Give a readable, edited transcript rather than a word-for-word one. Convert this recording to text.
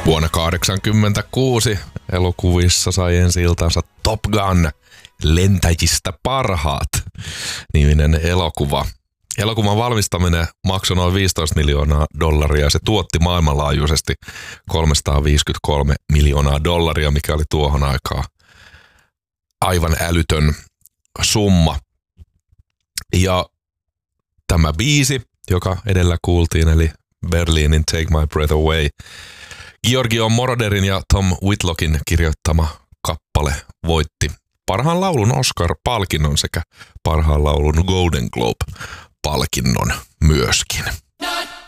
Vuonna 1986 elokuvissa sai ensi-iltansa Top Gun lentäjistä parhaat -niminen elokuva. Elokuvan valmistaminen maksoi noin $15 miljoonaa ja se tuotti maailmanlaajuisesti $353 miljoonaa, mikä oli tuohon aikaan aivan älytön summa. Ja tämä biisi, joka edellä kuultiin, eli Berlinin Take My Breath Away, Giorgio Moroderin ja Tom Whitlockin kirjoittama kappale voitti parhaan laulun Oscar-palkinnon sekä parhaan laulun Golden Globe-palkinnon myöskin.